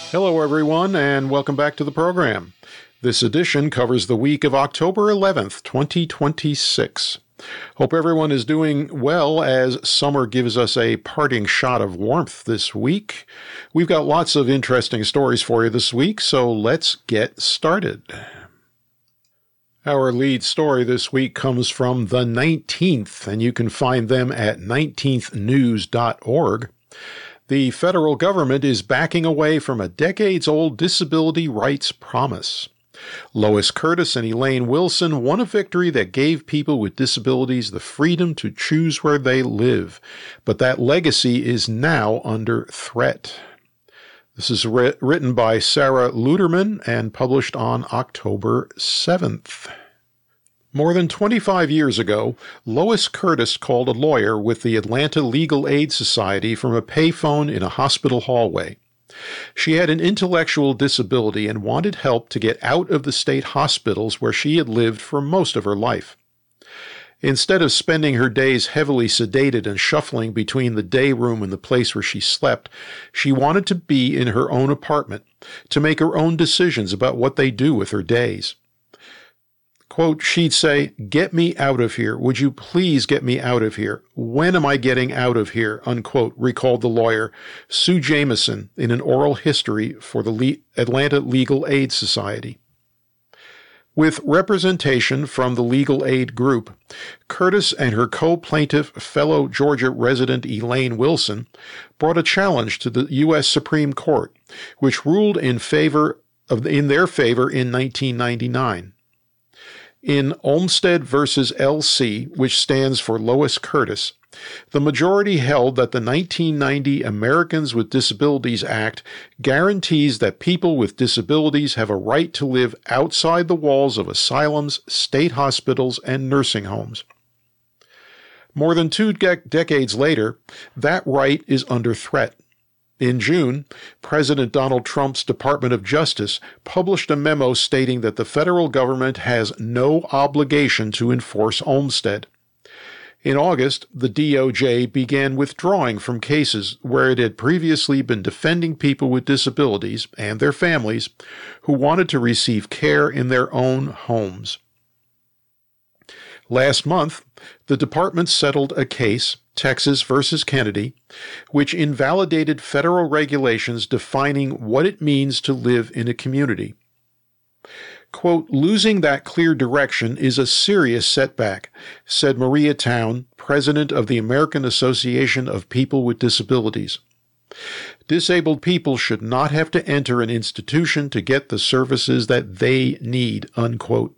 Hello, everyone, and welcome back to the program. This edition covers the week of October 11th, 2026. Hope everyone is doing well as summer gives us a parting shot of warmth this week. We've got lots of interesting stories for you this week, so let's get started. Our lead story this week comes from the 19th, and you can find them at 19thnews.org. The federal government is backing away from a decades-old disability rights promise. Lois Curtis and Elaine Wilson won a victory that gave people with disabilities the freedom to choose where they live, but that legacy is now under threat. This is written by Sarah Luderman and published on October 7th. More than 25 years ago, Lois Curtis called a lawyer with the Atlanta Legal Aid Society from a payphone in a hospital hallway. She had an intellectual disability and wanted help to get out of the state hospitals where she had lived for most of her life. Instead of spending her days heavily sedated and shuffling between the day room and the place where she slept, she wanted to be in her own apartment, to make her own decisions about what they do with her days. Quote, she'd say, "Get me out of here. Would you please get me out of here? When am I getting out of here?" Unquote, recalled the lawyer, Sue Jameson, in an oral history for the Atlanta Legal Aid Society. With representation from the legal aid group, Curtis and her co-plaintiff, fellow Georgia resident Elaine Wilson, brought a challenge to the U.S. Supreme Court, which ruled in their favor in 1999. In Olmstead v. L.C., which stands for Lois Curtis, the majority held that the 1990 Americans with Disabilities Act guarantees that people with disabilities have a right to live outside the walls of asylums, state hospitals, and nursing homes. More than two decades later, that right is under threat. In June, President Donald Trump's Department of Justice published a memo stating that the federal government has no obligation to enforce Olmstead. In August, the DOJ began withdrawing from cases where it had previously been defending people with disabilities and their families who wanted to receive care in their own homes. Last month, the department settled a case, Texas versus Kennedy, which invalidated federal regulations defining what it means to live in a community. Quote, losing that clear direction is a serious setback, said Maria Town, president of the American Association of People with Disabilities. Disabled people should not have to enter an institution to get the services that they need, unquote.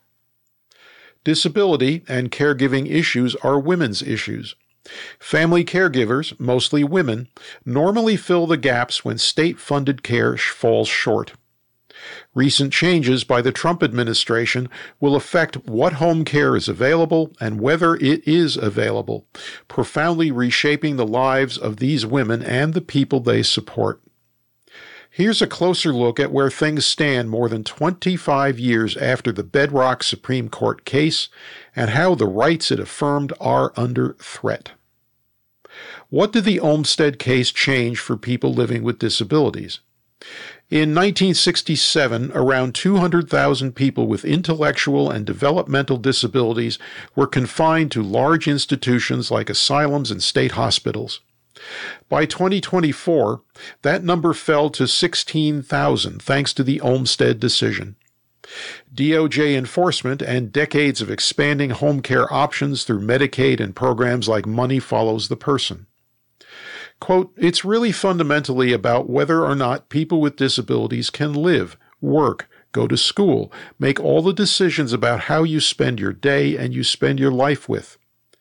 Disability and caregiving issues are women's issues. Family caregivers, mostly women, normally fill the gaps when state-funded care falls short. Recent changes by the Trump administration will affect what home care is available and whether it is available, profoundly reshaping the lives of these women and the people they support. Here's a closer look at where things stand more than 25 years after the Bedrock Supreme Court case and how the rights it affirmed are under threat. What did the Olmstead case change for people living with disabilities? In 1967, around 200,000 people with intellectual and developmental disabilities were confined to large institutions like asylums and state hospitals. By 2024, that number fell to 16,000 thanks to the Olmstead decision. DOJ enforcement and decades of expanding home care options through Medicaid and programs like Money Follows the Person. Quote, it's really fundamentally about whether or not people with disabilities can live, work, go to school, make all the decisions about how you spend your day and you spend your life with.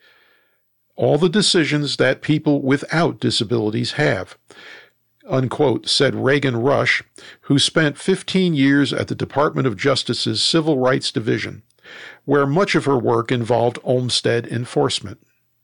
All the decisions that people without disabilities have, unquote, said Reagan Rush, who spent 15 years at the Department of Justice's Civil Rights Division, where much of her work involved Olmstead enforcement.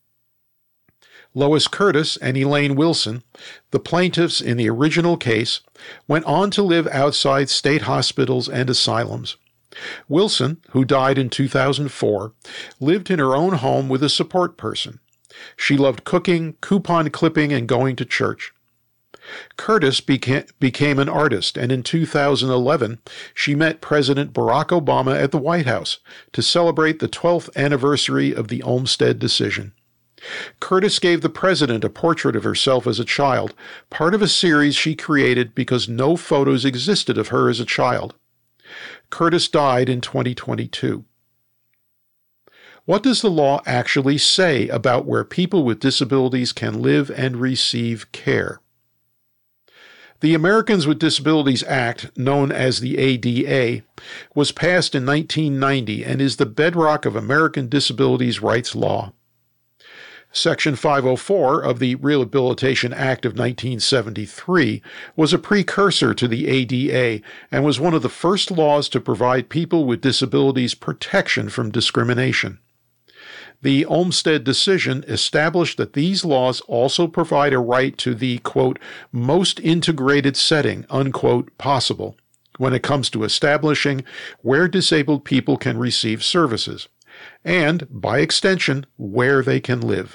Lois Curtis and Elaine Wilson, the plaintiffs in the original case, went on to live outside state hospitals and asylums. Wilson, who died in 2004, lived in her own home with a support person. She loved cooking, coupon clipping, and going to church. Curtis became an artist, and in 2011, she met President Barack Obama at the White House to celebrate the 12th anniversary of the Olmstead decision. Curtis gave the president a portrait of herself as a child, part of a series she created because no photos existed of her as a child. Curtis died in 2022. What does the law actually say about where people with disabilities can live and receive care? The Americans with Disabilities Act, known as the ADA, was passed in 1990 and is the bedrock of American disabilities rights law. Section 504 of the Rehabilitation Act of 1973 was a precursor to the ADA and was one of the first laws to provide people with disabilities protection from discrimination. The Olmstead decision established that these laws also provide a right to the, quote, most integrated setting, unquote, possible when it comes to establishing where disabled people can receive services, and, by extension, where they can live.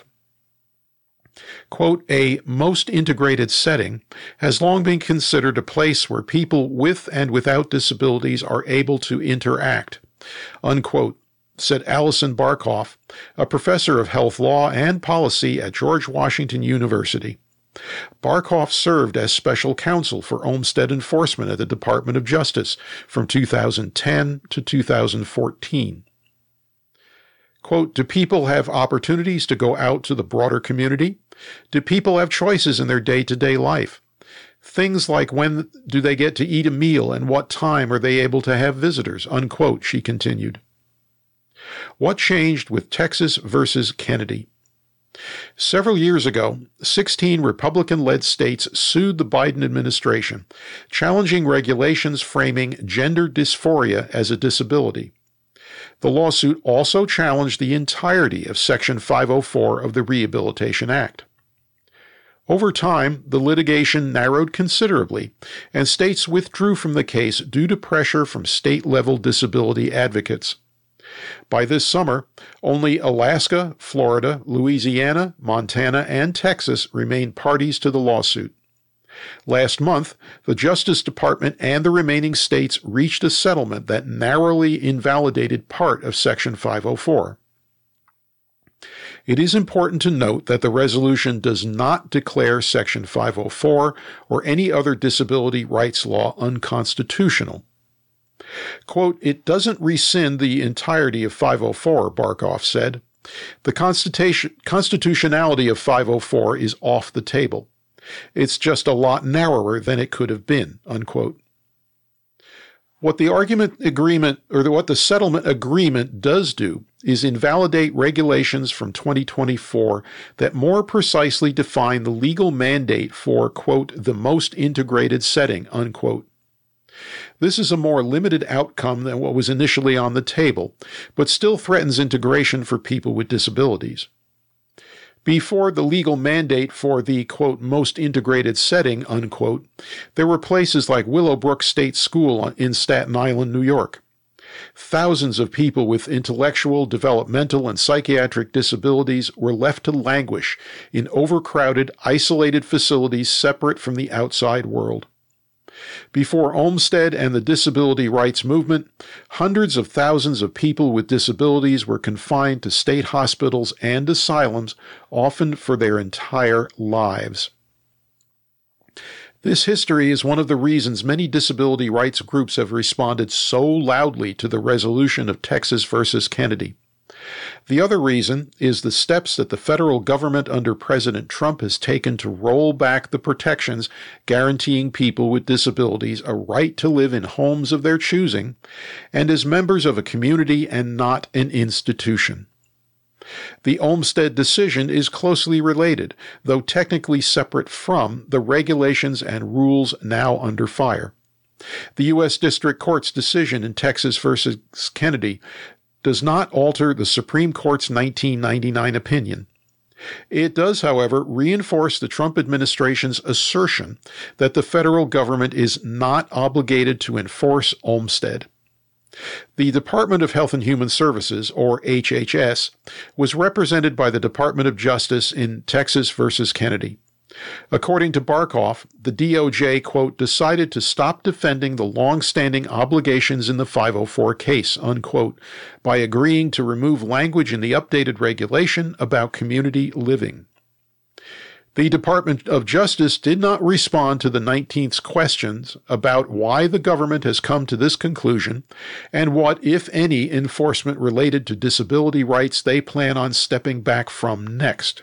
Quote, a most integrated setting has long been considered a place where people with and without disabilities are able to interact, unquote, said Alison Barkoff, a professor of health law and policy at George Washington University. Barkoff served as special counsel for Olmstead enforcement at the Department of Justice from 2010 to 2014. Quote, do people have opportunities to go out to the broader community? Do people have choices in their day-to-day life? Things like when do they get to eat a meal and what time are they able to have visitors, unquote, she continued. What changed with Texas versus Kennedy? Several years ago, 16 Republican-led states sued the Biden administration, challenging regulations framing gender dysphoria as a disability. The lawsuit also challenged the entirety of Section 504 of the Rehabilitation Act. Over time, the litigation narrowed considerably, and states withdrew from the case due to pressure from state-level disability advocates. By this summer, only Alaska, Florida, Louisiana, Montana, and Texas remain parties to the lawsuit. Last month, the Justice Department and the remaining states reached a settlement that narrowly invalidated part of Section 504. It is important to note that the resolution does not declare Section 504 or any other disability rights law unconstitutional. Quote, it doesn't rescind the entirety of 504, Barkoff said. The constitutionality of 504 is off the table. It's just a lot narrower than it could have been, unquote. What the settlement agreement does do is invalidate regulations from 2024 that more precisely define the legal mandate for, quote, the most integrated setting, unquote. This is a more limited outcome than what was initially on the table, but still threatens integration for people with disabilities. Before the legal mandate for the, quote, most integrated setting, unquote, there were places like Willowbrook State School in Staten Island, New York. Thousands of people with intellectual, developmental, and psychiatric disabilities were left to languish in overcrowded, isolated facilities separate from the outside world. Before Olmstead and the disability rights movement, hundreds of thousands of people with disabilities were confined to state hospitals and asylums, often for their entire lives. This history is one of the reasons many disability rights groups have responded so loudly to the resolution of Texas versus Kennedy. The other reason is the steps that the federal government under President Trump has taken to roll back the protections guaranteeing people with disabilities a right to live in homes of their choosing and as members of a community and not an institution. The Olmstead decision is closely related, though technically separate from, the regulations and rules now under fire. The U.S. District Court's decision in Texas versus Kennedy does not alter the Supreme Court's 1999 opinion. It does, however, reinforce the Trump administration's assertion that the federal government is not obligated to enforce Olmstead. The Department of Health and Human Services, or HHS, was represented by the Department of Justice in Texas versus Kennedy. According to Barkoff, the DOJ, quote, decided to stop defending the long-standing obligations in the 504 case, unquote, by agreeing to remove language in the updated regulation about community living. The Department of Justice did not respond to the 19th's questions about why the government has come to this conclusion and what, if any, enforcement related to disability rights they plan on stepping back from next.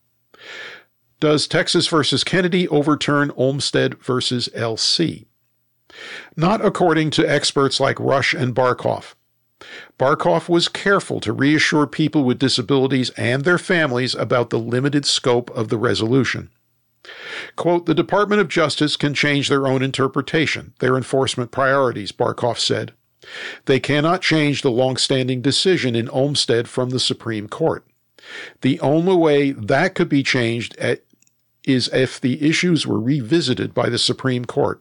Does Texas versus Kennedy overturn Olmstead versus LC? Not according to experts like Rush and Barkoff. Barkoff was careful to reassure people with disabilities and their families about the limited scope of the resolution. Quote, the Department of Justice can change their own interpretation, their enforcement priorities, Barkoff said. They cannot change the long-standing decision in Olmstead from the Supreme Court. The only way that could be changed is if the issues were revisited by the Supreme Court.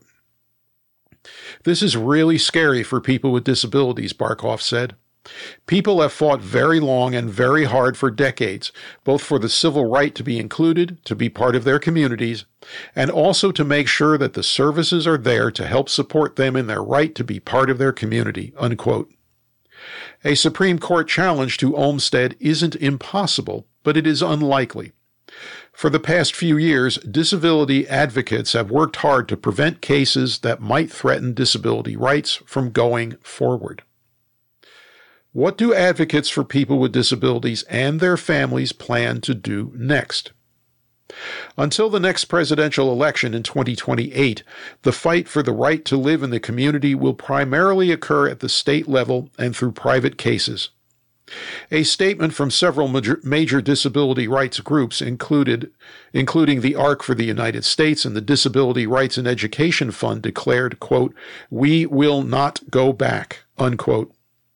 This is really scary for people with disabilities, Barkoff said. People have fought very long and very hard for decades, both for the civil right to be included, to be part of their communities, and also to make sure that the services are there to help support them in their right to be part of their community, unquote. A Supreme Court challenge to Olmstead isn't impossible, but it is unlikely. For the past few years, disability advocates have worked hard to prevent cases that might threaten disability rights from going forward. What do advocates for people with disabilities and their families plan to do next? Until the next presidential election in 2028, the fight for the right to live in the community will primarily occur at the state level and through private cases. A statement from several major disability rights groups, including the ARC for the United States and the Disability Rights and Education Fund, declared, quote, "We will not go back," unquote.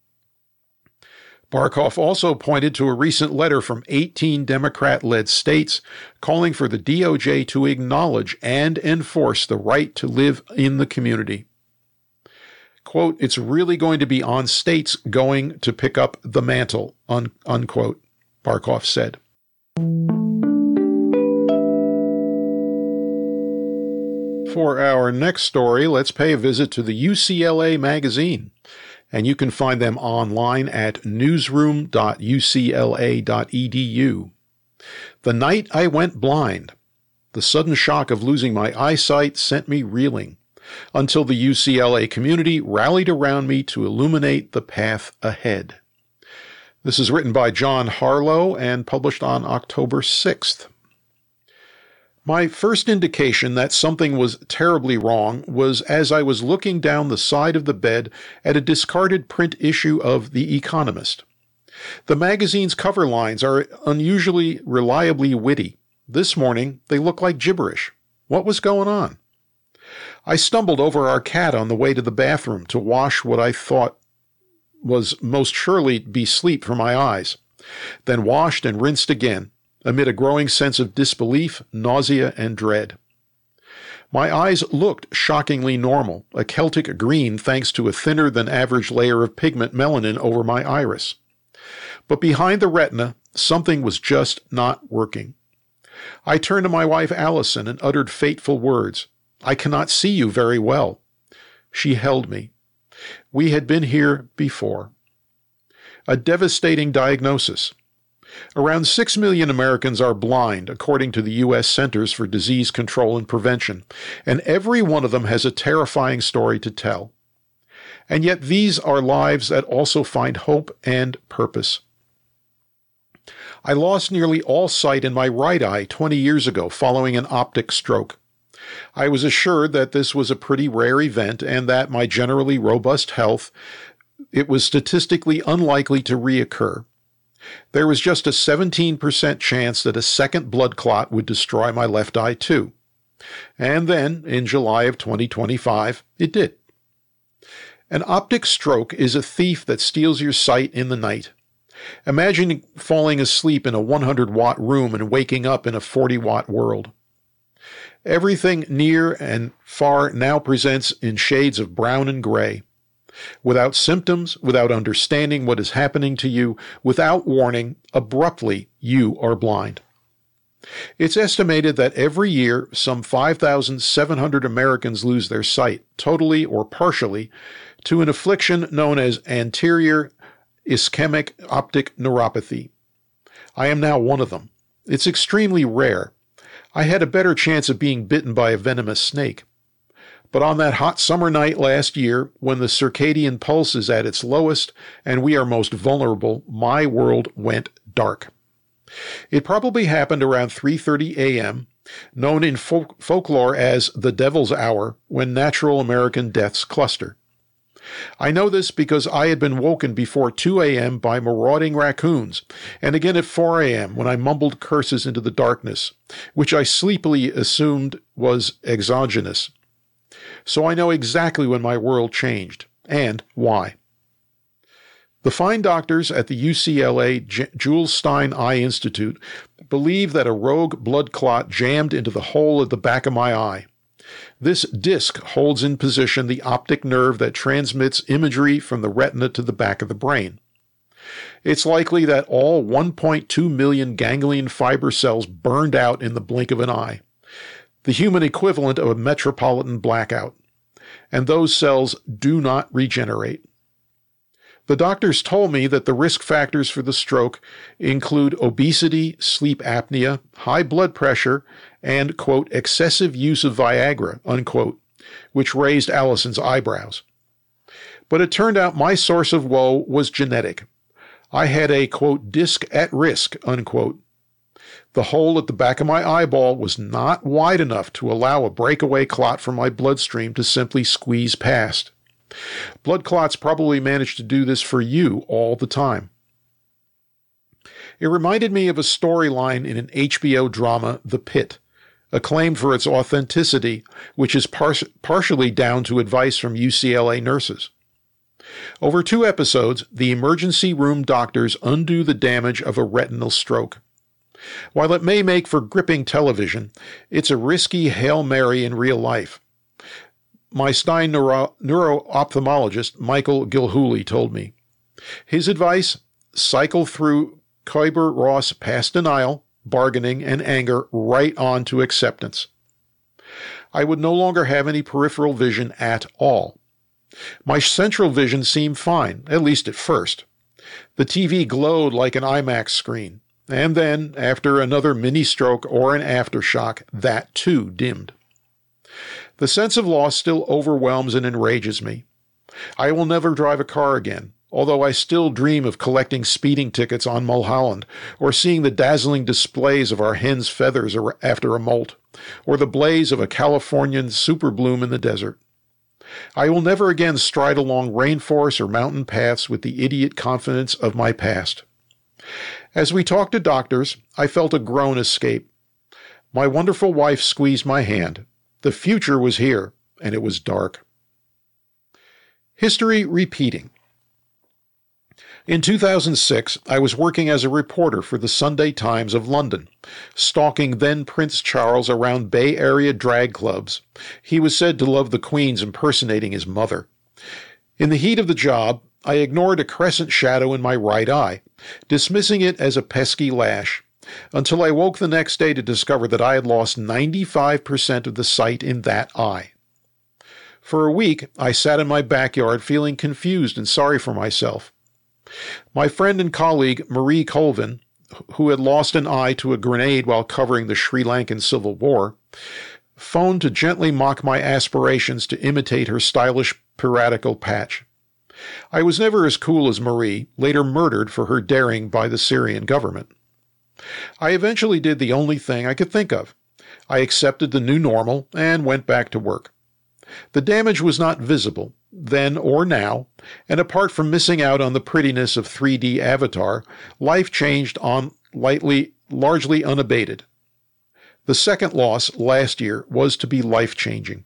Barkoff also pointed to a recent letter from 18 Democrat-led states calling for the DOJ to acknowledge and enforce the right to live in the community. Quote, it's really going to be on states going to pick up the mantle, unquote, Barkoff said. For our next story, let's pay a visit to the UCLA magazine, and you can find them online at newsroom.ucla.edu. The night I went blind. The sudden shock of losing my eyesight sent me reeling, until the UCLA community rallied around me to illuminate the path ahead. This is written by John Harlow and published on October 6th. My first indication that something was terribly wrong was as I was looking down the side of the bed at a discarded print issue of The Economist. The magazine's cover lines are unusually reliably witty. This morning, they look like gibberish. What was going on? I stumbled over our cat on the way to the bathroom to wash what I thought was most surely be sleep for my eyes, then washed and rinsed again, amid a growing sense of disbelief, nausea, and dread. My eyes looked shockingly normal, a Celtic green thanks to a thinner-than-average layer of pigment melanin over my iris. But behind the retina, something was just not working. I turned to my wife Allison and uttered fateful words. I cannot see you very well. She held me. We had been here before. A devastating diagnosis. Around 6 million Americans are blind, according to the U.S. Centers for Disease Control and Prevention, and every one of them has a terrifying story to tell. And yet these are lives that also find hope and purpose. I lost nearly all sight in my right eye 20 years ago following an optic stroke. I was assured that this was a pretty rare event and that my generally robust health, it was statistically unlikely to reoccur. There was just a 17% chance that a second blood clot would destroy my left eye too. And then, in July of 2025, it did. An optic stroke is a thief that steals your sight in the night. Imagine falling asleep in a 100-watt room and waking up in a 40-watt world. Everything near and far now presents in shades of brown and gray. Without symptoms, without understanding what is happening to you, without warning, abruptly, you are blind. It's estimated that every year some 5,700 Americans lose their sight, totally or partially, to an affliction known as anterior ischemic optic neuropathy. I am now one of them. It's extremely rare. I had a better chance of being bitten by a venomous snake. But on that hot summer night last year, when the circadian pulse is at its lowest and we are most vulnerable, my world went dark. It probably happened around 3:30 a.m., known in folklore as the Devil's Hour, when natural American deaths cluster. I know this because I had been woken before 2 a.m. by marauding raccoons, and again at 4 a.m. when I mumbled curses into the darkness, which I sleepily assumed was exogenous. So I know exactly when my world changed, and why. The fine doctors at the UCLA Jules Stein Eye Institute believe that a rogue blood clot jammed into the hole at the back of my eye. This disc holds in position the optic nerve that transmits imagery from the retina to the back of the brain. It's likely that all 1.2 million ganglion fiber cells burned out in the blink of an eye, the human equivalent of a metropolitan blackout, and those cells do not regenerate. The doctors told me that the risk factors for the stroke include obesity, sleep apnea, high blood pressure, and, quote, excessive use of Viagra, unquote, which raised Allison's eyebrows. But it turned out my source of woe was genetic. I had a, quote, disc at risk, unquote. The hole at the back of my eyeball was not wide enough to allow a breakaway clot from my bloodstream to simply squeeze past. Blood clots probably manage to do this for you all the time. It reminded me of a storyline in an HBO drama, The Pit, acclaimed for its authenticity, which is partially down to advice from UCLA nurses. Over 2 episodes, the emergency room doctors undo the damage of a retinal stroke. While it may make for gripping television, it's a risky Hail Mary in real life. My Stein neuro-ophthalmologist, Michael Gilhooly, told me. His advice, cycle through Kübler-Ross past denial, bargaining, and anger right on to acceptance. I would no longer have any peripheral vision at all. My central vision seemed fine, at least at first. The TV glowed like an IMAX screen, and then, after another mini-stroke or an aftershock, that too dimmed. The sense of loss still overwhelms and enrages me. I will never drive a car again, although I still dream of collecting speeding tickets on Mulholland, or seeing the dazzling displays of our hen's feathers after a molt, or the blaze of a Californian superbloom in the desert. I will never again stride along rainforests or mountain paths with the idiot confidence of my past. As we talked to doctors, I felt a groan escape. My wonderful wife squeezed my hand. The future was here, and it was dark. History repeating. In 2006, I was working as a reporter for the Sunday Times of London, stalking then Prince Charles around Bay Area drag clubs. He was said to love the Queen's impersonating his mother. In the heat of the job, I ignored a crescent shadow in my right eye, dismissing it as a pesky lash, until I woke the next day to discover that I had lost 95% of the sight in that eye. For a week, I sat in my backyard feeling confused and sorry for myself. My friend and colleague Marie Colvin, who had lost an eye to a grenade while covering the Sri Lankan Civil War, phoned to gently mock my aspirations to imitate her stylish piratical patch. I was never as cool as Marie, later murdered for her daring by the Syrian government. I eventually did the only thing I could think of. I accepted the new normal and went back to work. The damage was not visible, then or now, and apart from missing out on the prettiness of 3D Avatar, life changed on largely unabated. The second loss last year was to be life-changing.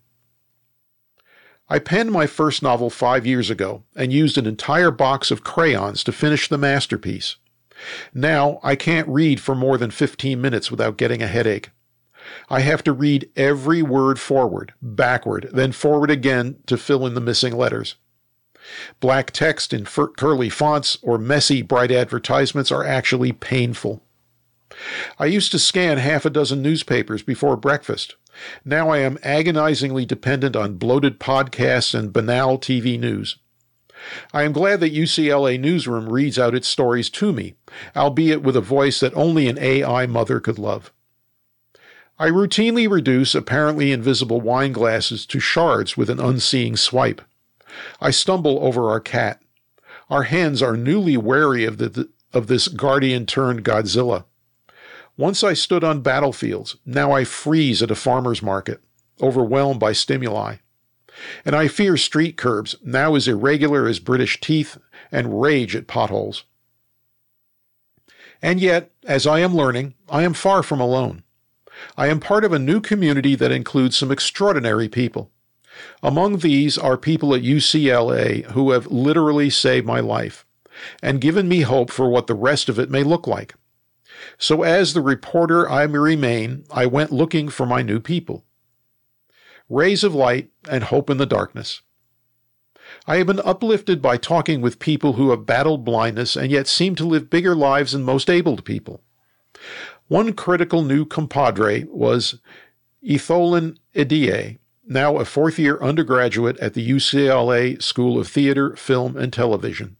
I penned my first novel 5 years ago and used an entire box of crayons to finish the masterpiece. Now I can't read for more than 15 minutes without getting a headache. I have to read every word forward, backward, then forward again to fill in the missing letters. Black text in curly fonts or messy, bright advertisements are actually painful. I used to scan half a dozen newspapers before breakfast. Now I am agonizingly dependent on bloated podcasts and banal TV news. I am glad that UCLA Newsroom reads out its stories to me, albeit with a voice that only an AI mother could love. I routinely reduce apparently invisible wine glasses to shards with an unseeing swipe. I stumble over our cat. Our hens are newly wary of this guardian-turned-Godzilla. Once I stood on battlefields, now I freeze at a farmer's market, overwhelmed by stimuli. And I fear street curbs, now as irregular as British teeth, and rage at potholes. And yet, as I am learning, I am far from alone. I am part of a new community that includes some extraordinary people. Among these are people at UCLA who have literally saved my life and given me hope for what the rest of it may look like. So as the reporter I remain, I went looking for my new people. Rays of light and hope in the darkness. I have been uplifted by talking with people who have battled blindness and yet seem to live bigger lives than most abled people. One critical new compadre was Etholin Edie, now a fourth-year undergraduate at the UCLA School of Theater, Film, and Television.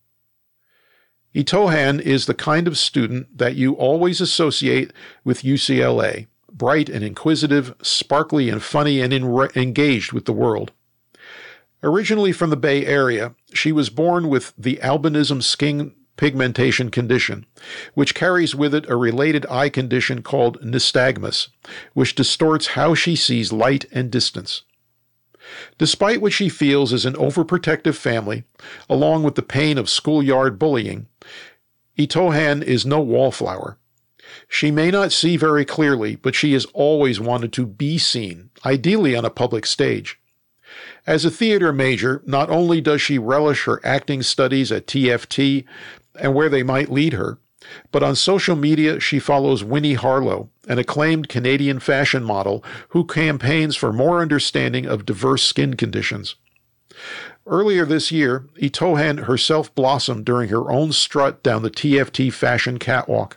Itohan is the kind of student that you always associate with UCLA, bright and inquisitive, sparkly and funny, and engaged with the world. Originally from the Bay Area, she was born with the albinism skin pigmentation condition, which carries with it a related eye condition called nystagmus, which distorts how she sees light and distance. Despite what she feels as an overprotective family, along with the pain of schoolyard bullying, Itohan is no wallflower. She may not see very clearly, but she has always wanted to be seen, ideally on a public stage. As a theater major, not only does she relish her acting studies at TFT and where they might lead her, but on social media she follows Winnie Harlow, an acclaimed Canadian fashion model who campaigns for more understanding of diverse skin conditions. Earlier this year, Itohan herself blossomed during her own strut down the TFT fashion catwalk.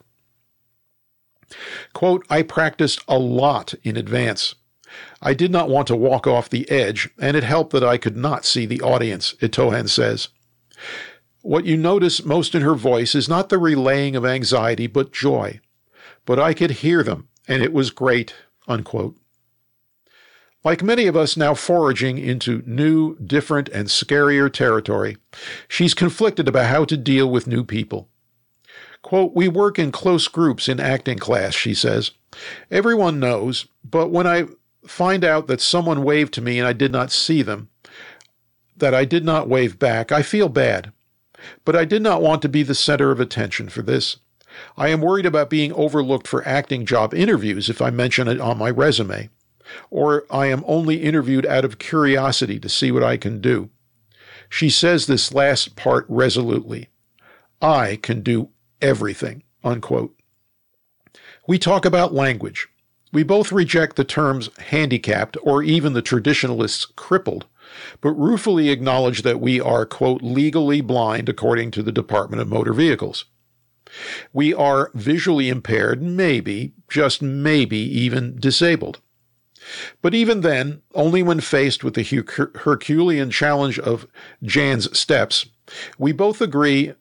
Quote, I practiced a lot in advance. I did not want to walk off the edge, and it helped that I could not see the audience, Itohan says. What you notice most in her voice is not the relaying of anxiety, but joy. But I could hear them, and it was great, unquote. Like many of us now foraging into new, different, and scarier territory, she's conflicted about how to deal with new people. Quote, we work in close groups in acting class, she says. Everyone knows, but when I find out that someone waved to me and I did not see them, that I did not wave back, I feel bad. But I did not want to be the center of attention for this. I am worried about being overlooked for acting job interviews if I mention it on my resume, or I am only interviewed out of curiosity to see what I can do. She says this last part resolutely. I can do everything, unquote. We talk about language. We both reject the terms handicapped or even the traditionalists crippled, but ruefully acknowledge that we are, quote, legally blind according to the Department of Motor Vehicles. We are visually impaired, maybe, just maybe even disabled. But even then, only when faced with the Herculean challenge of Jan's steps, which we both agree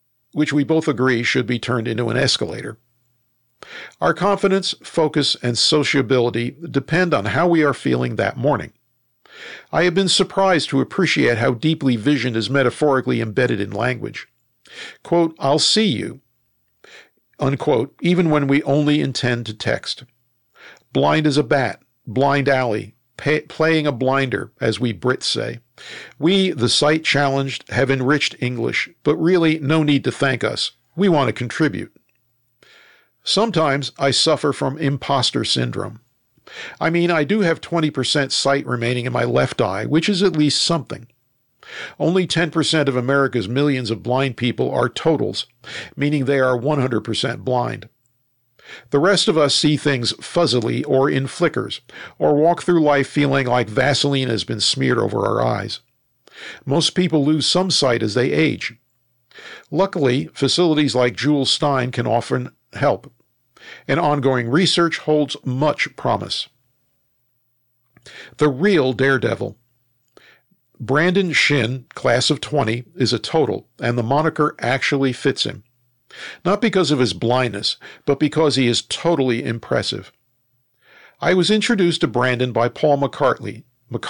should be turned into an escalator. Our confidence, focus, and sociability depend on how we are feeling that morning. I have been surprised to appreciate how deeply vision is metaphorically embedded in language. Quote, I'll see you, unquote, even when we only intend to text. Blind as a bat, blind alley, playing a blinder, as we Brits say. We, the sight-challenged, have enriched English, but really no need to thank us. We want to contribute. Sometimes I suffer from imposter syndrome. I mean, I do have 20% sight remaining in my left eye, which is at least something. Only 10% of America's millions of blind people are totals, meaning they are 100% blind. The rest of us see things fuzzily or in flickers, or walk through life feeling like Vaseline has been smeared over our eyes. Most people lose some sight as they age. Luckily, facilities like Jules Stein can often help. and ongoing research holds much promise. The real daredevil. Brandon Shin, class of 20, is a total, and the moniker actually fits him. Not because of his blindness, but because he is totally impressive. I was introduced to Brandon by Paul McCarthy,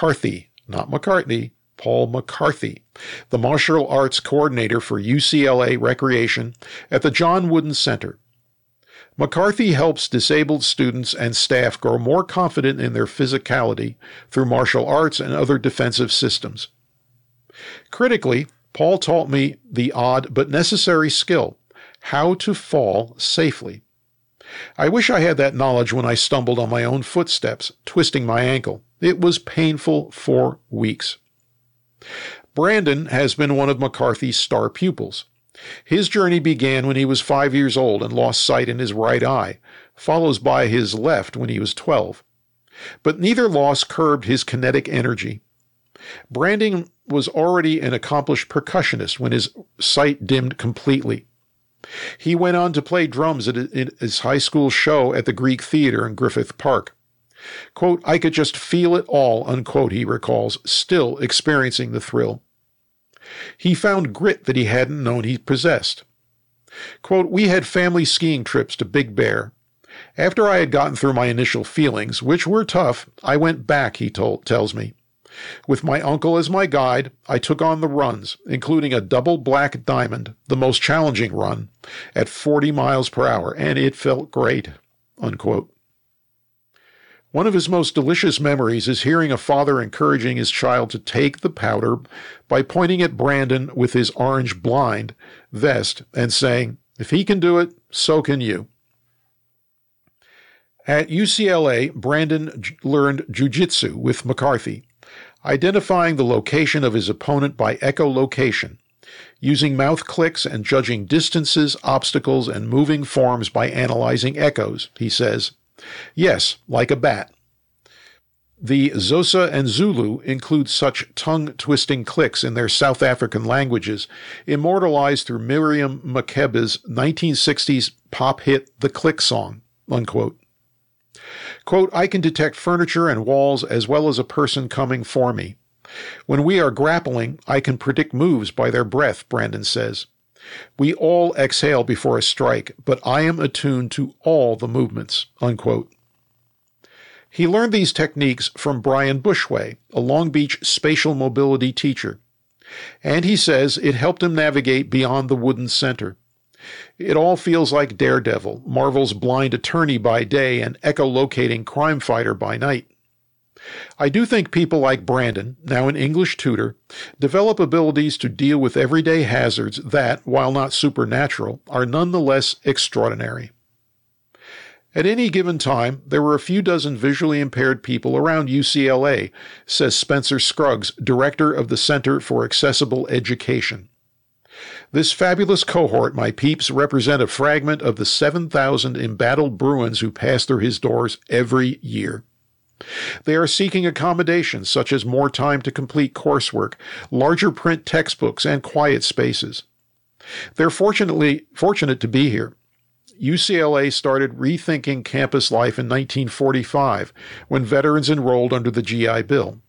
Paul McCarthy, the martial arts coordinator for UCLA Recreation at the John Wooden Center. McCarthy helps disabled students and staff grow more confident in their physicality through martial arts and other defensive systems. Critically, Paul taught me the odd but necessary skill, how to fall safely. I wish I had that knowledge when I stumbled on my own footsteps, twisting my ankle. It was painful for weeks. Brandon has been one of McCarthy's star pupils. His journey began when he was 5 years old and lost sight in his right eye, followed by his left when he was 12. But neither loss curbed his kinetic energy. Brandon was already an accomplished percussionist when his sight dimmed completely. He went on to play drums at his high school show at the Greek Theater in Griffith Park. Quote, "I could just feel it all," unquote, he recalls, still experiencing the thrill. He found grit that he hadn't known he possessed. Quote, "We had family skiing trips to Big Bear. After I had gotten through my initial feelings, which were tough, I went back," he tells me. "With my uncle as my guide, I took on the runs, including a double black diamond, the most challenging run, at 40 miles per hour, and it felt great," unquote. One of his most delicious memories is hearing a father encouraging his child to take the powder by pointing at Brandon with his orange blind vest and saying, "If he can do it, so can you." At UCLA, Brandon learned jiu-jitsu with McCarthy, identifying the location of his opponent by echolocation, using mouth clicks and judging distances, obstacles, and moving forms by analyzing echoes, he says. Yes, like a bat. The Xhosa and Zulu include such tongue-twisting clicks in their South African languages, immortalized through Miriam Makeba's 1960s pop hit The Click Song, unquote. Quote, "I can detect furniture and walls as well as a person coming for me. When we are grappling, I can predict moves by their breath," Brandon says. "We all exhale before a strike, but I am attuned to all the movements," unquote. He learned these techniques from Brian Bushway, a Long Beach spatial mobility teacher. And he says it helped him navigate beyond the Wooden Center. It all feels like Daredevil, Marvel's blind attorney by day and echolocating crime fighter by night. I do think people like Brandon, now an English tutor, develop abilities to deal with everyday hazards that, while not supernatural, are nonetheless extraordinary. At any given time, there were a few dozen visually impaired people around UCLA, says Spencer Scruggs, director of the Center for Accessible Education. This fabulous cohort, my peeps, represent a fragment of the 7,000 embattled Bruins who pass through his doors every year. They are seeking accommodations such as more time to complete coursework, larger print textbooks, and quiet spaces. They're fortunate to be here. UCLA started rethinking campus life in 1945 when veterans enrolled under the GI Bill.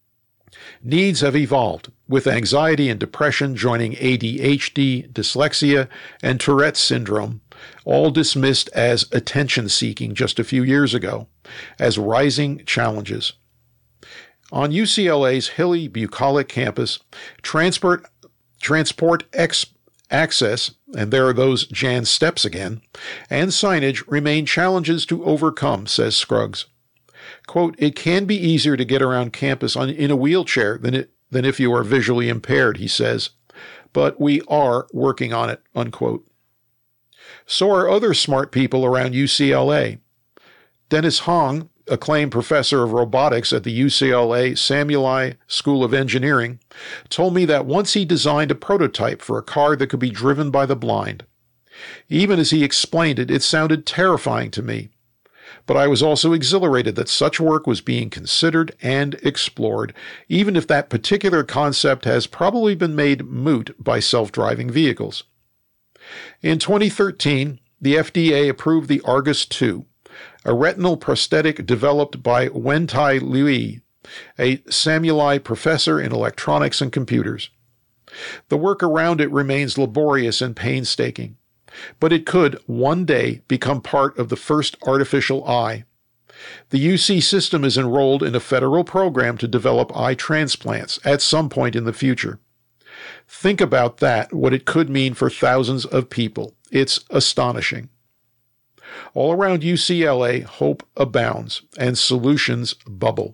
Needs have evolved, with anxiety and depression joining ADHD, dyslexia, and Tourette's syndrome, all dismissed as attention-seeking just a few years ago, as rising challenges. On UCLA's hilly, bucolic campus, transport access, and there are those Jan steps again, and signage remain challenges to overcome, says Scruggs. Quote, "It can be easier to get around campus in a wheelchair than if you are visually impaired," he says, "but we are working on it," unquote. So are other smart people around UCLA. Dennis Hong, acclaimed professor of robotics at the UCLA Samueli School of Engineering, told me that once he designed a prototype for a car that could be driven by the blind. Even as he explained it, it sounded terrifying to me. But I was also exhilarated that such work was being considered and explored, even if that particular concept has probably been made moot by self-driving vehicles. In 2013, the FDA approved the Argus II, a retinal prosthetic developed by Wentai Liu, a Samueli professor in electronics and computers. The work around it remains laborious and painstaking, but it could one day become part of the first artificial eye. The UC system is enrolled in a federal program to develop eye transplants at some point in the future. Think about that, what it could mean for thousands of people. It's astonishing. All around UCLA, hope abounds and solutions bubble.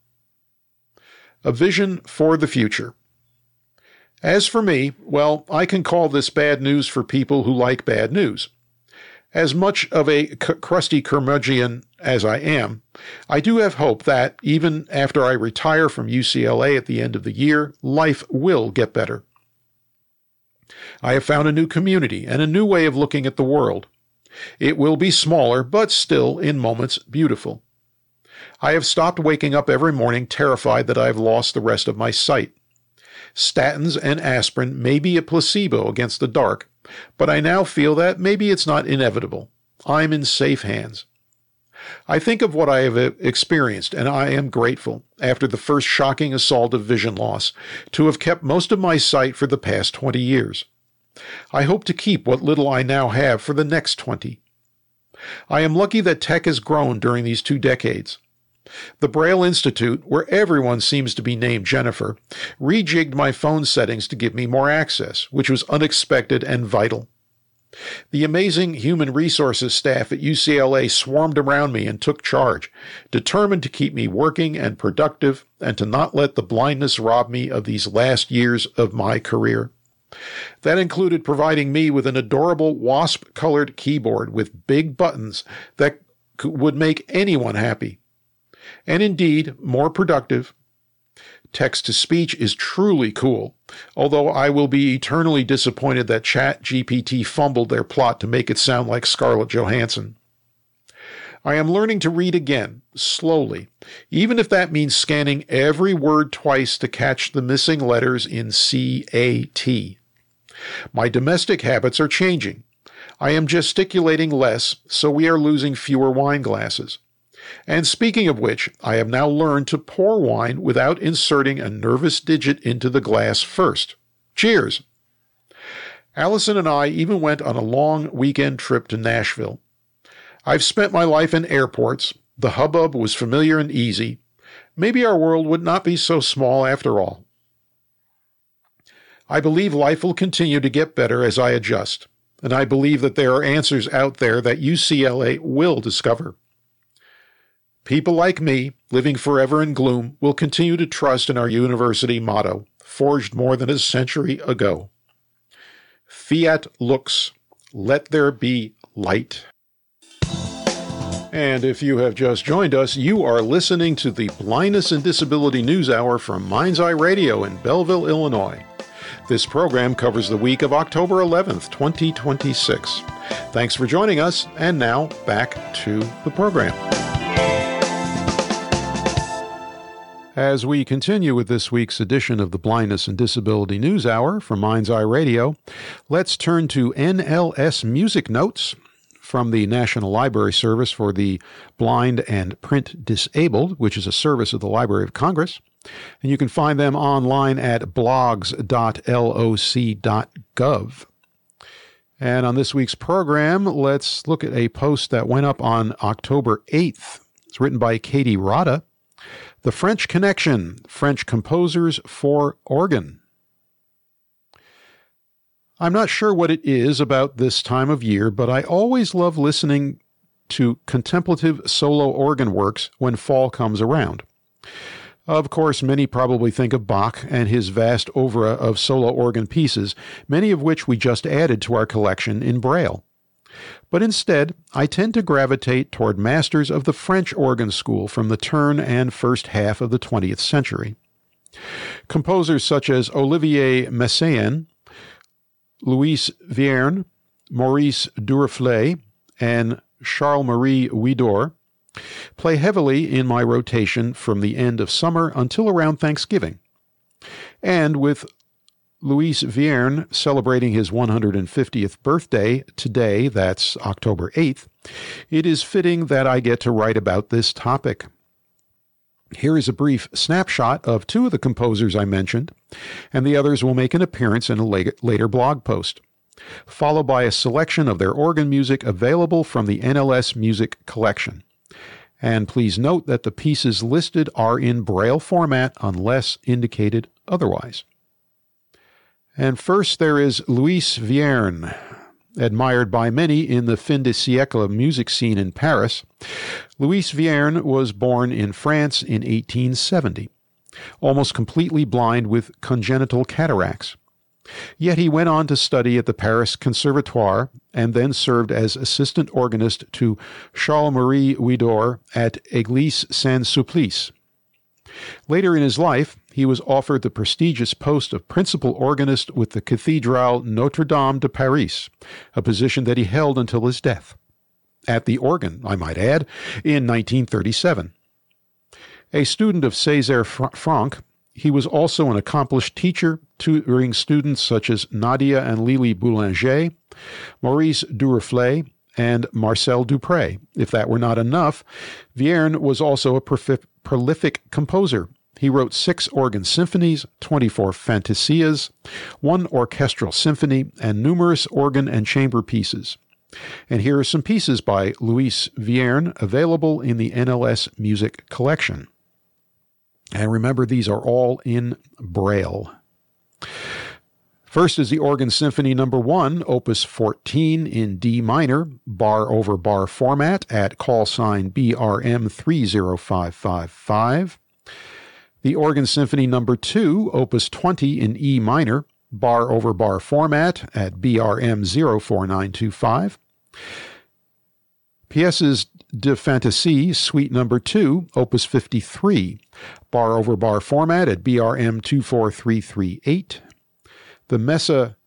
A vision for the future. As for me, well, I can call this bad news for people who like bad news. As much of a crusty curmudgeon as I am, I do have hope that, even after I retire from UCLA at the end of the year, life will get better. I have found a new community and a new way of looking at the world. It will be smaller, but still, in moments, beautiful. I have stopped waking up every morning terrified that I have lost the rest of my sight. Statins and aspirin may be a placebo against the dark, but I now feel that maybe it's not inevitable. I'm in safe hands. I think of what I have experienced, and I am grateful, after the first shocking assault of vision loss, to have kept most of my sight for the past 20 years. I hope to keep what little I now have for the next 20. I am lucky that tech has grown during these 2 decades. The Braille Institute, where everyone seems to be named Jennifer, rejigged my phone settings to give me more access, which was unexpected and vital. The amazing human resources staff at UCLA swarmed around me and took charge, determined to keep me working and productive and to not let the blindness rob me of these last years of my career. That included providing me with an adorable wasp-colored keyboard with big buttons that would make anyone happy. And indeed, more productive. Text-to-speech is truly cool, although I will be eternally disappointed that ChatGPT fumbled their plot to make it sound like Scarlett Johansson. I am learning to read again, slowly, even if that means scanning every word twice to catch the missing letters in CAT. My domestic habits are changing. I am gesticulating less, so we are losing fewer wine glasses. And speaking of which, I have now learned to pour wine without inserting a nervous digit into the glass first. Cheers! Allison and I even went on a long weekend trip to Nashville. I've spent my life in airports. The hubbub was familiar and easy. Maybe our world would not be so small after all. I believe life will continue to get better as I adjust, and I believe that there are answers out there that UCLA will discover. People like me, living forever in gloom, will continue to trust in our university motto, forged more than a century ago. Fiat lux, let there be light. And if you have just joined us, you are listening to the Blindness and Disability News Hour from Mind's Eye Radio in Belleville, Illinois. This program covers the week of October 11th, 2026. Thanks for joining us, and now back to the program. As we continue with this week's edition of the Blindness and Disability News Hour from Mind's Eye Radio, let's turn to NLS Music Notes from the National Library Service for the Blind and Print Disabled, which is a service of the Library of Congress. And you can find them online at blogs.loc.gov. And on this week's program, let's look at a post that went up on October 8th. It's written by Katie Rada. The French Connection, French Composers for Organ. I'm not sure what it is about this time of year, but I always love listening to contemplative solo organ works when fall comes around. Of course, many probably think of Bach and his vast oeuvre of solo organ pieces, many of which we just added to our collection in Braille. But instead, I tend to gravitate toward masters of the French organ school from the turn and first half of the 20th century. Composers such as Olivier Messiaen, Louis Vierne, Maurice Duruflé, and Charles-Marie Widor play heavily in my rotation from the end of summer until around Thanksgiving. And with Louis Vierne celebrating his 150th birthday today, that's October 8th, it is fitting that I get to write about this topic. Here is a brief snapshot of two of the composers I mentioned, and the others will make an appearance in a later blog post, followed by a selection of their organ music available from the NLS Music Collection. And please note that the pieces listed are in Braille format unless indicated otherwise. And first there is Louis Vierne, admired by many in the fin de siècle music scene in Paris. Louis Vierne was born in France in 1870, almost completely blind with congenital cataracts. Yet he went on to study at the Paris Conservatoire and then served as assistant organist to Charles-Marie Widor at Église Saint-Sulpice. Later in his life, he was offered the prestigious post of principal organist with the Cathédrale Notre-Dame de Paris, a position that he held until his death. At the organ, I might add, in 1937. A student of César Franck, he was also an accomplished teacher, tutoring students such as Nadia and Lily Boulanger, Maurice Duruflé, and Marcel Dupré. If that were not enough, Vierne was also a prolific composer. He wrote 6 organ symphonies, 24 fantasias, 1 orchestral symphony, and numerous organ and chamber pieces. And here are some pieces by Louis Vierne available in the NLS Music Collection. And remember, these are all in Braille. First is the Organ Symphony No. 1, Opus 14 in D minor, bar over bar format at call sign BRM 30555. The Organ Symphony No. 2, Opus 20 in E minor, bar over bar format at BRM 04925. Pièces de Fantaisie, Suite No. 2, Opus 53, bar over bar format at BRM 24338. The Messa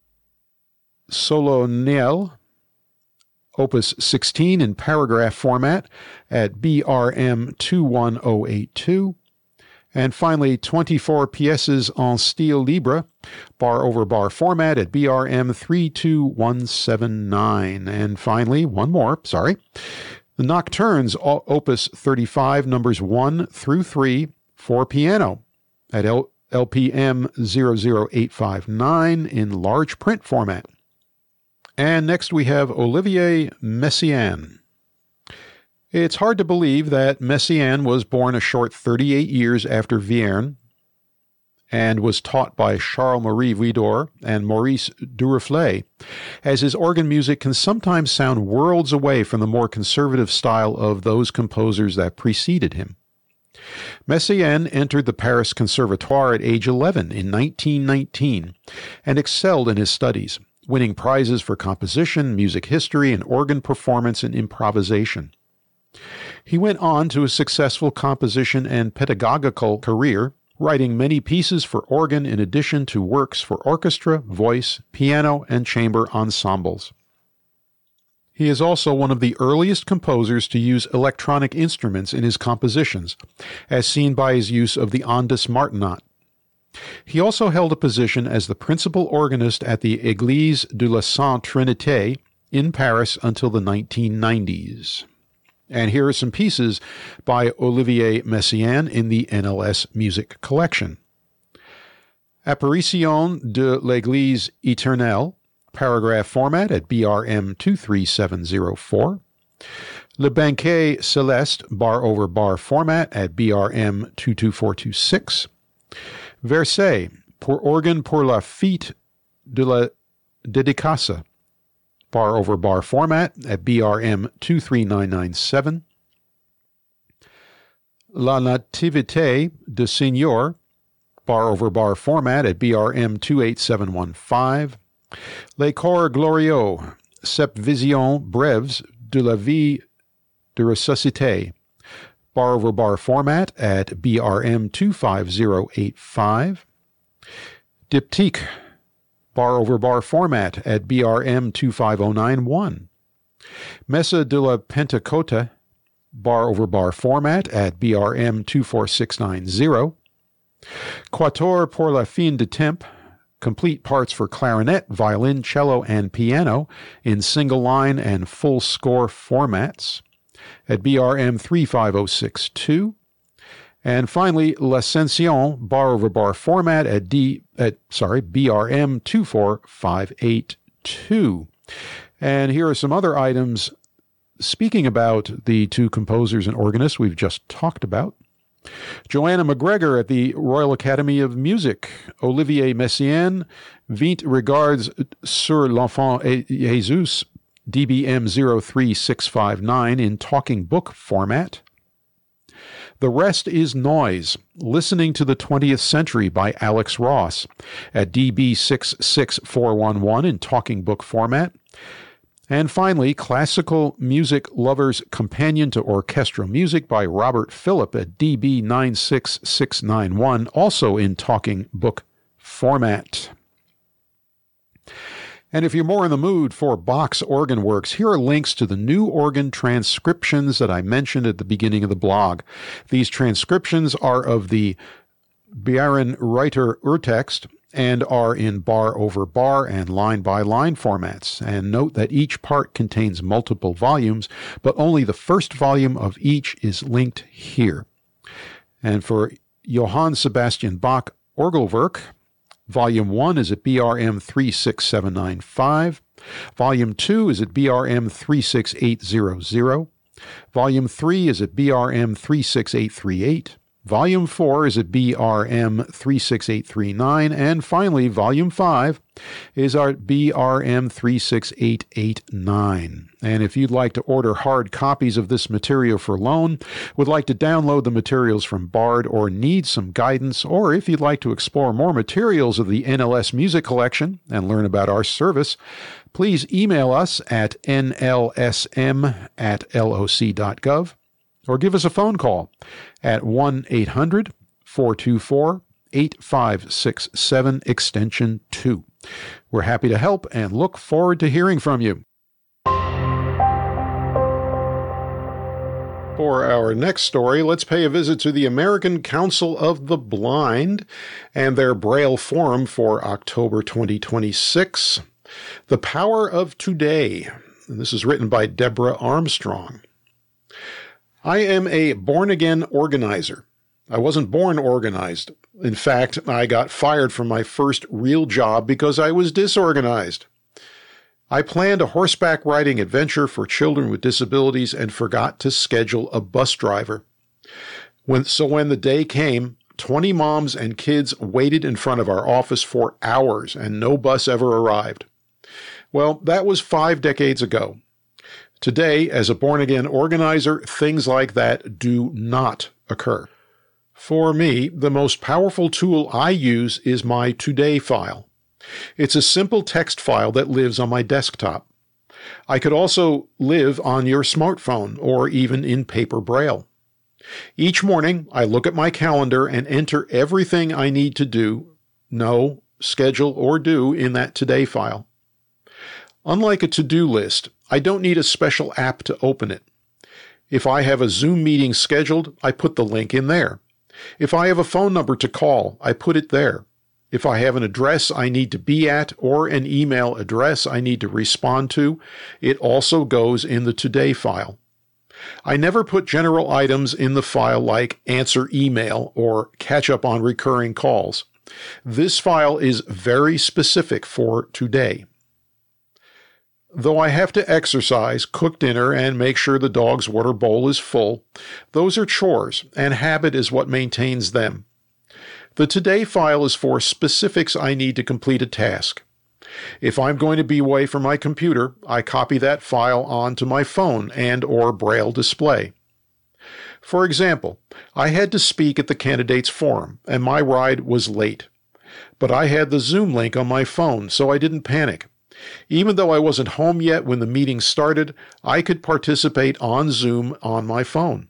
Solennelle, Opus 16 in paragraph format at BRM 21082. And finally, 24 pièces en style libre, bar over bar format at BRM 32179. And finally, one more, the Nocturnes, Opus 35, numbers 1 through 3, for piano at LPM 00859 in large print format. And next we have Olivier Messiaen. It's hard to believe that Messiaen was born a short 38 years after Vierne and was taught by Charles-Marie Widor and Maurice Duruflé, as his organ music can sometimes sound worlds away from the more conservative style of those composers that preceded him. Messiaen entered the Paris Conservatoire at age 11 in 1919 and excelled in his studies, winning prizes for composition, music history, and organ performance and improvisation. He went on to a successful composition and pedagogical career, writing many pieces for organ in addition to works for orchestra, voice, piano, and chamber ensembles. He is also one of the earliest composers to use electronic instruments in his compositions, as seen by his use of the Ondes Martenot. He also held a position as the principal organist at the Église de la Sainte Trinité in Paris until the 1990s. And here are some pieces by Olivier Messiaen in the NLS Music Collection. Apparition de l'Église éternelle, paragraph format at BRM 23704. Le Banquet Céleste, bar over bar format at BRM 22426. Verset, pour organ pour la fête de la dédicace, bar over bar format at BRM 23997. La Nativité de Seigneur, bar over bar format at BRM 28715. Les Chors Glorieux, Sept Visions Brèves de la Vie de Ressuscité, bar over bar format at BRM 25085. Diptyque, bar over bar format at BRM 25091. Messa de la Pentecôte, bar over bar format at BRM 24690. Quatuor pour la fin de temps, complete parts for clarinet, violin, cello, and piano in single line and full score formats at BRM 35062. And finally, L'Ascension bar-over-bar format at BRM 24582. And here are some other items speaking about the two composers and organists we've just talked about. Joanna McGregor at the Royal Academy of Music. Olivier Messiaen, 20 regards sur l'enfant Jesus, DBM 03659 in talking book format. The Rest is Noise, Listening to the 20th Century by Alex Ross at DB 66411 in talking book format. And finally, Classical Music Lover's Companion to Orchestral Music by Robert Phillip at DB 96691, also in talking book format. And if you're more in the mood for Bach's organ works, here are links to the new organ transcriptions that I mentioned at the beginning of the blog. These transcriptions are of the Bärenreiter Urtext and are in bar over bar and line by line formats. And note that each part contains multiple volumes, but only the first volume of each is linked here. And for Johann Sebastian Bach Orgelwerk, Volume 1 is at BRM 36795. Volume 2 is at BRM 36800. Volume 3 is at BRM 36838. Volume 4 is at BRM 36839. And finally, Volume 5 is at BRM 36889. And if you'd like to order hard copies of this material for loan, would like to download the materials from Bard, or need some guidance, or if you'd like to explore more materials of the NLS Music Collection and learn about our service, please email us at nlsm@loc.gov. or give us a phone call at 1-800-424-8567, extension 2. We're happy to help and look forward to hearing from you. For our next story, let's pay a visit to the American Council of the Blind and their Braille Forum for October 2026, The Power of Today. And this is written by Deborah Armstrong. I am a born-again organizer. I wasn't born organized. In fact, I got fired from my first real job because I was disorganized. I planned a horseback riding adventure for children with disabilities and forgot to schedule a bus driver. When the day came, 20 moms and kids waited in front of our office for hours and no bus ever arrived. Well, that was 5 decades ago. Today, as a born-again organizer, things like that do not occur. For me, the most powerful tool I use is my Today file. It's a simple text file that lives on my desktop. I could also live on your smartphone or even in paper Braille. Each morning, I look at my calendar and enter everything I need to do, know, schedule, or do in that Today file. Unlike a to-do list, I don't need a special app to open it. If I have a Zoom meeting scheduled, I put the link in there. If I have a phone number to call, I put it there. If I have an address I need to be at or an email address I need to respond to, it also goes in the Today file. I never put general items in the file like answer email or catch up on recurring calls. This file is very specific for today. Though I have to exercise, cook dinner, and make sure the dog's water bowl is full, those are chores, and habit is what maintains them. The Today file is for specifics I need to complete a task. If I'm going to be away from my computer, I copy that file onto my phone and/or Braille display. For example, I had to speak at the candidates forum, and my ride was late. But I had the Zoom link on my phone, so I didn't panic. Even though I wasn't home yet when the meeting started, I could participate on Zoom on my phone.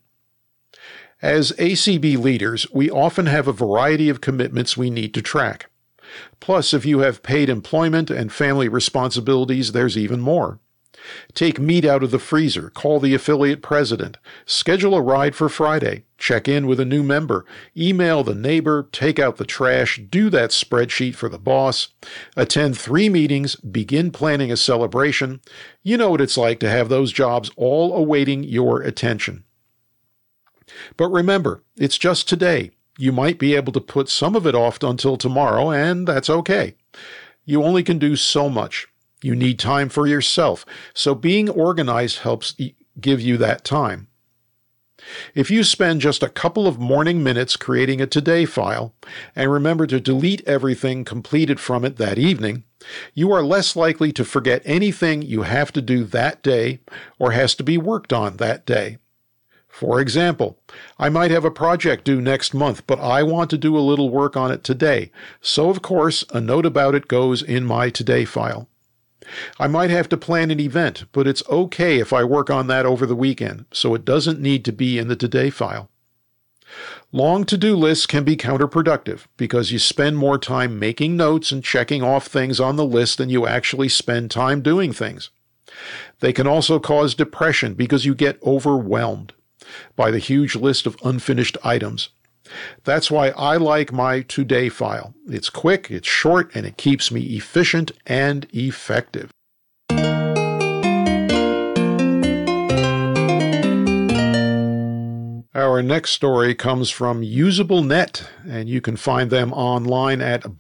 As ACB leaders, we often have a variety of commitments we need to track. Plus, if you have paid employment and family responsibilities, there's even more. Take meat out of the freezer, call the affiliate president, schedule a ride for Friday, check in with a new member, email the neighbor, take out the trash, do that spreadsheet for the boss, attend 3 meetings, begin planning a celebration. You know what it's like to have those jobs all awaiting your attention. But remember, it's just today. You might be able to put some of it off until tomorrow, and that's okay. You only can do so much. You need time for yourself, so being organized helps give you that time. If you spend just a couple of morning minutes creating a today file, and remember to delete everything completed from it that evening, you are less likely to forget anything you have to do that day or has to be worked on that day. For example, I might have a project due next month, but I want to do a little work on it today, so of course a note about it goes in my today file. I might have to plan an event, but it's okay if I work on that over the weekend, so it doesn't need to be in the today file. Long to-do lists can be counterproductive because you spend more time making notes and checking off things on the list than you actually spend time doing things. They can also cause depression because you get overwhelmed by the huge list of unfinished items. That's why I like my today file. It's quick, it's short, and it keeps me efficient and effective. Our next story comes from UsableNet, and you can find them online at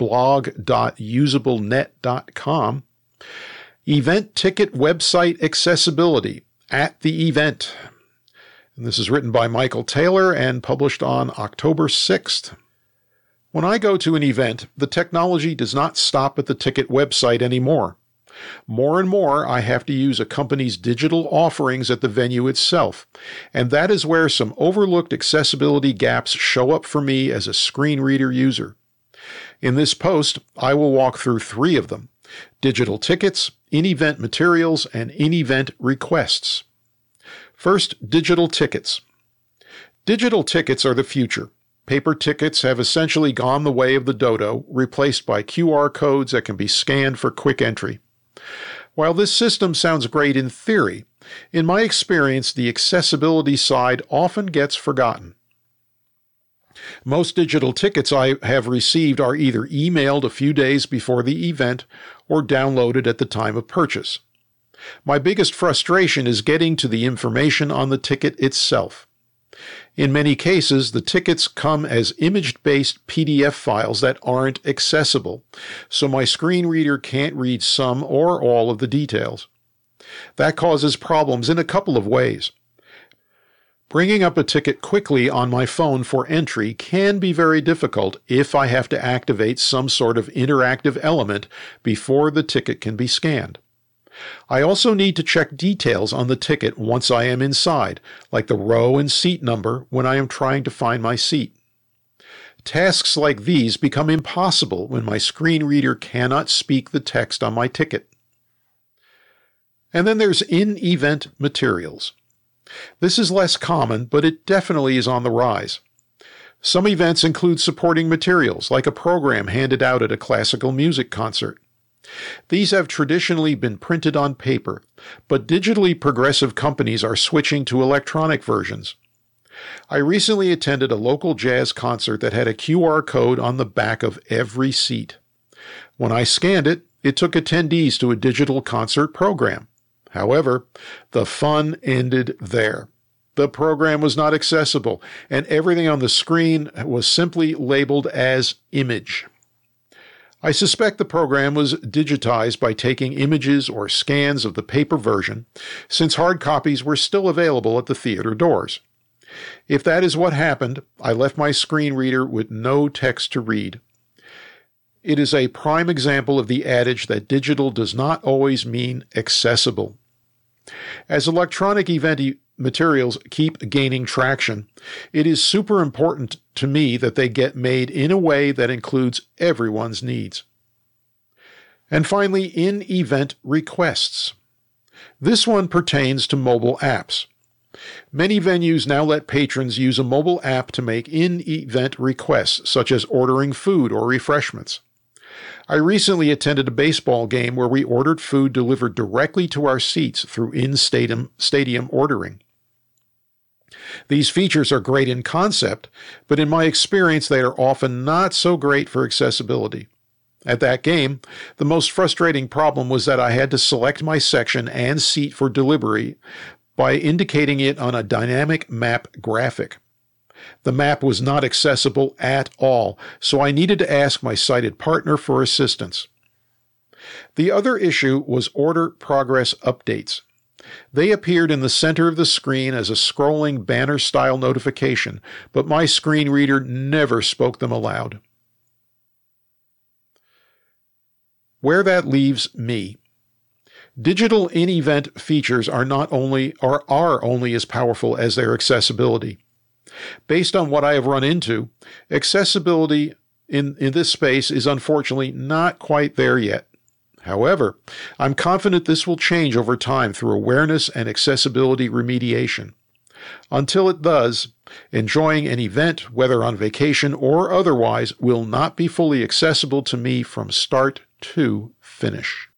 blog.usablenet.com. Event ticket website accessibility at the event. And this is written by Michael Taylor and published on October 6th. When I go to an event, the technology does not stop at the ticket website anymore. More and more, I have to use a company's digital offerings at the venue itself, and that is where some overlooked accessibility gaps show up for me as a screen reader user. In this post, I will walk through 3 of them: digital tickets, in-event materials, and in-event requests. First, digital tickets. Digital tickets are the future. Paper tickets have essentially gone the way of the dodo, replaced by QR codes that can be scanned for quick entry. While this system sounds great in theory, in my experience, the accessibility side often gets forgotten. Most digital tickets I have received are either emailed a few days before the event or downloaded at the time of purchase. My biggest frustration is getting to the information on the ticket itself. In many cases, the tickets come as image-based PDF files that aren't accessible, so my screen reader can't read some or all of the details. That causes problems in a couple of ways. Bringing up a ticket quickly on my phone for entry can be very difficult if I have to activate some sort of interactive element before the ticket can be scanned. I also need to check details on the ticket once I am inside, like the row and seat number when I am trying to find my seat. Tasks like these become impossible when my screen reader cannot speak the text on my ticket. And then there's in-event materials. This is less common, but it definitely is on the rise. Some events include supporting materials, like a program handed out at a classical music concert. These have traditionally been printed on paper, but digitally progressive companies are switching to electronic versions. I recently attended a local jazz concert that had a QR code on the back of every seat. When I scanned it, it took attendees to a digital concert program. However, the fun ended there. The program was not accessible, and everything on the screen was simply labeled as image. I suspect the program was digitized by taking images or scans of the paper version, since hard copies were still available at the theater doors. If that is what happened, I left my screen reader with no text to read. It is a prime example of the adage that digital does not always mean accessible. As electronic event materials keep gaining traction, it is super important to me that they get made in a way that includes everyone's needs. And finally, in-event requests. This one pertains to mobile apps. Many venues now let patrons use a mobile app to make in-event requests, such as ordering food or refreshments. I recently attended a baseball game where we ordered food delivered directly to our seats through in-stadium ordering. These features are great in concept, but in my experience, they are often not so great for accessibility. At that game, the most frustrating problem was that I had to select my section and seat for delivery by indicating it on a dynamic map graphic. The map was not accessible at all, so I needed to ask my sighted partner for assistance. The other issue was order progress updates. They appeared in the center of the screen as a scrolling banner-style notification, but my screen reader never spoke them aloud. Where that leaves me. Digital in-event features are only as powerful as their accessibility. Based on what I have run into, accessibility in this space is unfortunately not quite there yet. However, I'm confident this will change over time through awareness and accessibility remediation. Until it does, enjoying an event, whether on vacation or otherwise, will not be fully accessible to me from start to finish.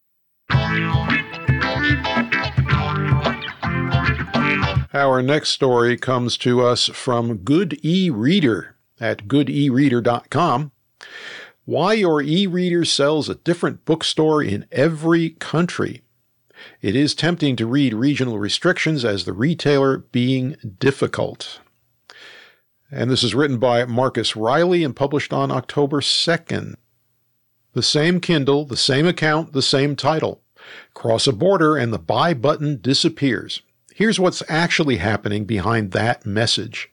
Our next story comes to us from Good E-Reader at goodereader.com. Why your e-reader sells a different bookstore in every country. It is tempting to read regional restrictions as the retailer being difficult. And this is written by Marcus Riley and published on October 2nd. The same Kindle, the same account, the same title. Cross a border and the buy button disappears. Here's what's actually happening behind that message.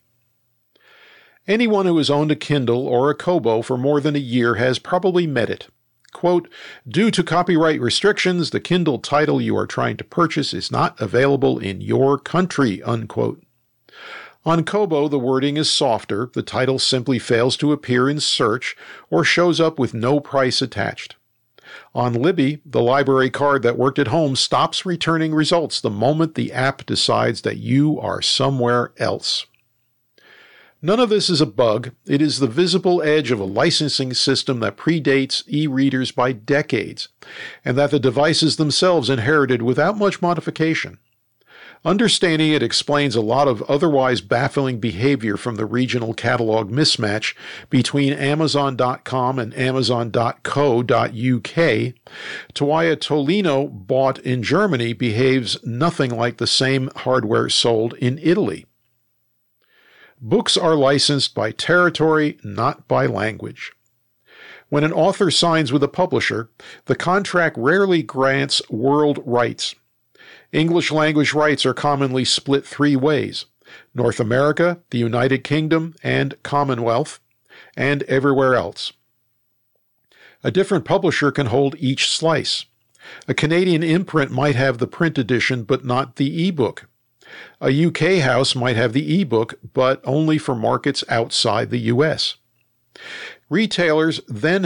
Anyone who has owned a Kindle or a Kobo for more than a year has probably met it. Quote, due to copyright restrictions, the Kindle title you are trying to purchase is not available in your country, unquote. On Kobo, the wording is softer, the title simply fails to appear in search or shows up with no price attached. On Libby, the library card that worked at home stops returning results the moment the app decides that you are somewhere else. None of this is a bug. It is the visible edge of a licensing system that predates e-readers by decades, and that the devices themselves inherited without much modification. Understanding it explains a lot of otherwise baffling behavior from the regional catalog mismatch between Amazon.com and Amazon.co.uk to why a Tolino bought in Germany behaves nothing like the same hardware sold in Italy. Books are licensed by territory, not by language. When an author signs with a publisher, the contract rarely grants world rights. English language rights are commonly split three ways: North America, the United Kingdom, and Commonwealth, and everywhere else. A different publisher can hold each slice. A Canadian imprint might have the print edition, but not the e-book. A UK house might have the e-book, but only for markets outside the US. Retailers then